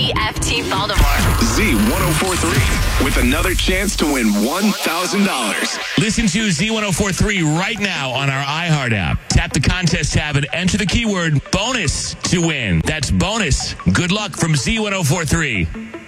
WPFT Baltimore. Z1043 with another chance to win $1,000. Listen to Z1043 right now on our iHeart app. Tap the contest tab and enter the keyword bonus to win. That's bonus. Good luck from Z1043.